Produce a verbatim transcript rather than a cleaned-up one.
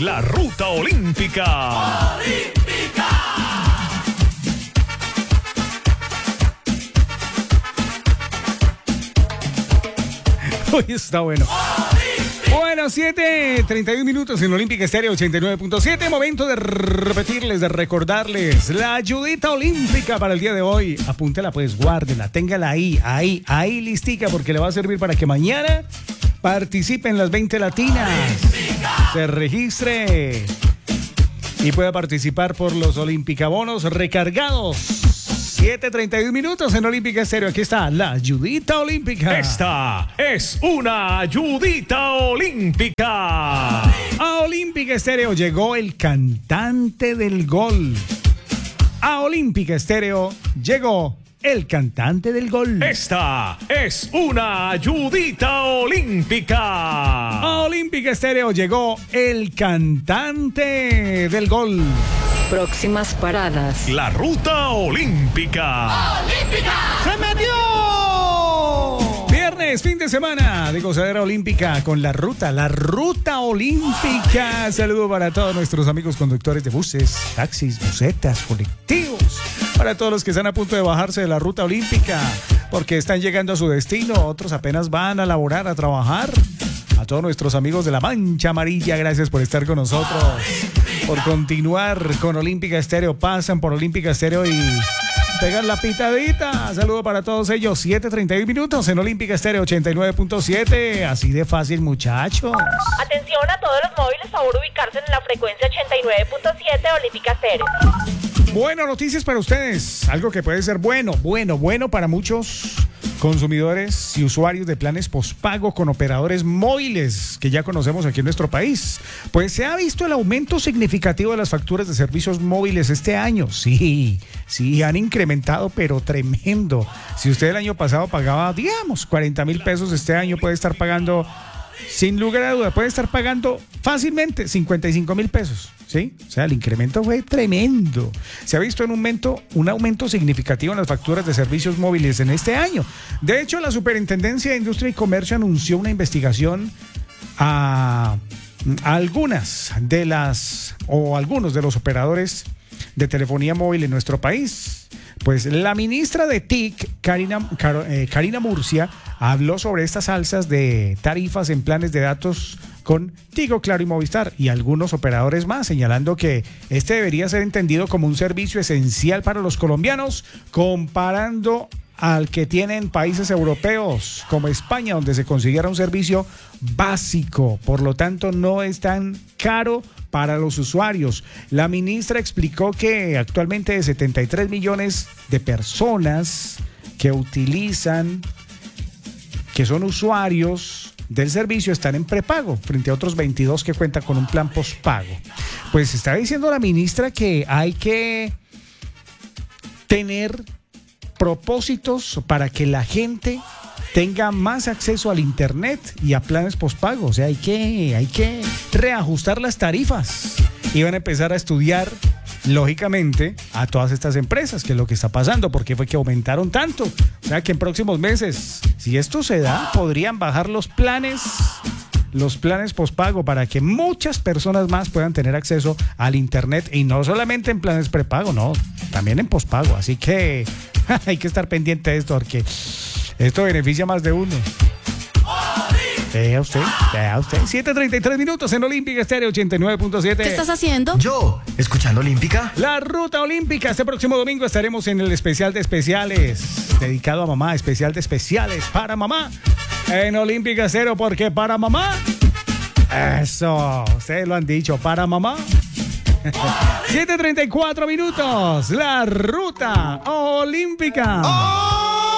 la ruta olímpica. ¡Olímpica! Hoy está bueno. Bueno, siete treinta y uno minutos en Olímpica Estéreo ochenta y nueve punto siete. Momento de repetirles, de recordarles la ayudita olímpica para el día de hoy. Apúntela pues, guárdela, téngala ahí, ahí, ahí listica, porque le va a servir para que mañana participe en las veinte latinas. ¡Olímpica! Se registre y pueda participar por los Olímpica Bonos recargados. siete treinta y uno minutos en Olímpica Estéreo. Aquí está la ayudita olímpica. Esta es una ayudita olímpica. A Olímpica Estéreo llegó el cantante del gol. A Olímpica Estéreo llegó el cantante del gol. Esta es una ayudita olímpica. A Olímpica Estéreo llegó el cantante del gol. Próximas paradas. La ruta olímpica. ¡Olímpica! ¡Se metió! Viernes, fin de semana de gozadera olímpica con la ruta, la ruta olímpica. Saludo para todos nuestros amigos conductores de buses, taxis, busetas, colectivos. Para todos los que están a punto de bajarse de la ruta olímpica porque están llegando a su destino. Otros apenas van a laborar, a trabajar. A todos nuestros amigos de la Mancha Amarilla, gracias por estar con nosotros. Por continuar con Olímpica Estéreo. Pasan por Olímpica Estéreo y pegan la pitadita. Saludo para todos ellos. siete treinta y uno minutos en Olímpica Estéreo ochenta y nueve punto siete. Así de fácil, muchachos. Atención a todos los móviles, favor ubicarse en la frecuencia ochenta y nueve punto siete Olímpica Estéreo. Bueno, noticias para ustedes. Algo que puede ser bueno, bueno, bueno para muchos consumidores y usuarios de planes postpago con operadores móviles que ya conocemos aquí en nuestro país. Pues se ha visto el aumento significativo de las facturas de servicios móviles este año. Sí, sí, han incrementado, pero tremendo. Si usted el año pasado pagaba, digamos, cuarenta mil pesos, este año puede estar pagando, sin lugar a duda, puede estar pagando fácilmente cincuenta y cinco mil pesos. ¿Sí? O sea, el incremento fue tremendo. Se ha visto en un aumento, un aumento significativo en las facturas de servicios móviles en este año. De hecho, la Superintendencia de Industria y Comercio anunció una investigación a, a algunas de las, o algunos de los operadores de telefonía móvil en nuestro país. Pues la ministra de T I C, Karina, Car, eh, Karina Murcia, habló sobre estas alzas de tarifas en planes de datos con Tigo, Claro y Movistar y algunos operadores más, señalando que este debería ser entendido como un servicio esencial para los colombianos, comparando al que tienen países europeos como España, donde se considera un servicio básico, por lo tanto no es tan caro para los usuarios. La ministra explicó que actualmente de setenta y tres millones de personas que utilizan, que son usuarios del servicio, están en prepago, frente a otros veintidós que cuentan con un plan postpago. Pues está diciendo la ministra que hay que tener propósitos para que la gente tenga más acceso al internet y a planes postpago. O sea, hay que, hay que reajustar las tarifas y van a empezar a estudiar, lógicamente, a todas estas empresas, que es lo que está pasando, porque fue que aumentaron tanto. O sea, que en próximos meses, si esto se da, podrían bajar los planes, los planes postpago para que muchas personas más puedan tener acceso al internet, y no solamente en planes prepago, no, también en postpago. Así que hay que estar pendiente de esto, porque esto beneficia a más de uno. Vea usted, vea usted. siete treinta y tres minutos en Olímpica Estéreo ochenta y nueve punto siete. ¿Qué estás haciendo? Yo, escuchando Olímpica. La ruta olímpica. Este próximo domingo estaremos en el especial de especiales, dedicado a mamá, especial de especiales para mamá en Olímpica Estéreo, porque para mamá, eso, ustedes lo han dicho, para mamá. siete treinta y cuatro minutos, la ruta olímpica. ¡Oh!